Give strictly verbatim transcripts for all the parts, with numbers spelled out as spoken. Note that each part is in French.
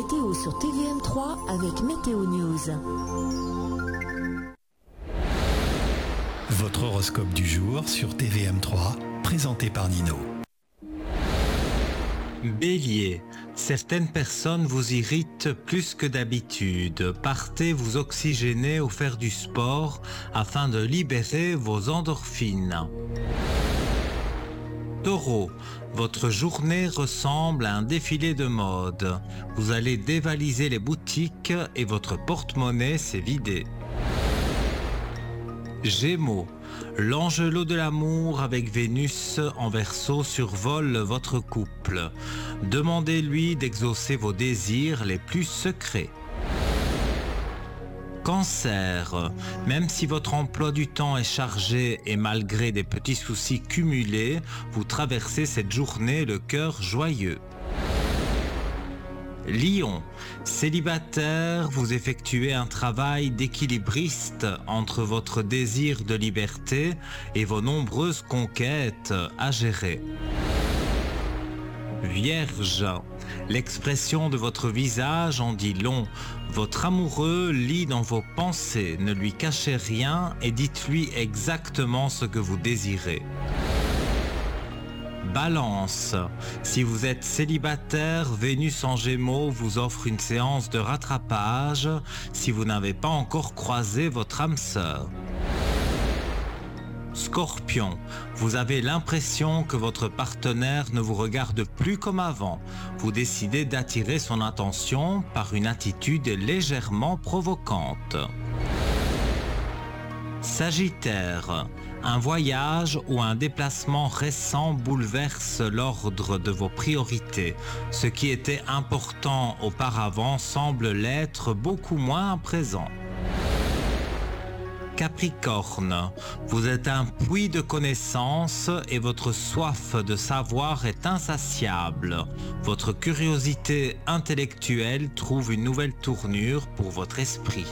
météo sur T V M trois avec Météo News. Votre horoscope du jour sur T V M trois, présenté par Nino. Bélier, certaines personnes vous irritent plus que d'habitude. Partez vous oxygéner ou faire du sport afin de libérer vos endorphines. Taureau, votre journée ressemble à un défilé de mode. Vous allez dévaliser les boutiques et votre porte-monnaie s'est vidé. Gémeaux, l'angelot de l'amour avec Vénus en Verseau survole votre couple. Demandez-lui d'exaucer vos désirs les plus secrets. Cancer, même si votre emploi du temps est chargé et malgré des petits soucis cumulés, vous traversez cette journée le cœur joyeux. Lion, célibataire, vous effectuez un travail d'équilibriste entre votre désir de liberté et vos nombreuses conquêtes à gérer. Vierge, l'expression de votre visage en dit long. Votre amoureux lit dans vos pensées, ne lui cachez rien et dites-lui exactement ce que vous désirez. Balance, si vous êtes célibataire, Vénus en Gémeaux vous offre une séance de rattrapage si vous n'avez pas encore croisé votre âme sœur. Scorpion, vous avez l'impression que votre partenaire ne vous regarde plus comme avant. Vous décidez d'attirer son attention par une attitude légèrement provocante. Sagittaire, un voyage ou un déplacement récent bouleverse l'ordre de vos priorités. Ce qui était important auparavant semble l'être beaucoup moins à présent. Capricorne, vous êtes un puits de connaissances et votre soif de savoir est insatiable. Votre curiosité intellectuelle trouve une nouvelle tournure pour votre esprit.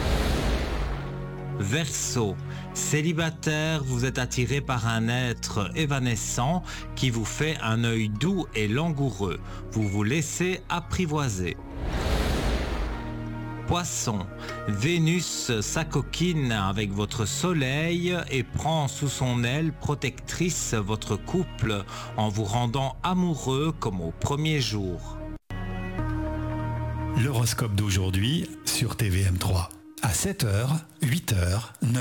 Verseau, célibataire, vous êtes attiré par un être évanescent qui vous fait un œil doux et langoureux. Vous vous laissez apprivoiser. Poisson, Vénus s'acoquine avec votre soleil et prend sous son aile protectrice votre couple en vous rendant amoureux comme au premier jour. L'horoscope d'aujourd'hui sur T V M trois. À sept heures, huit heures, neuf heures.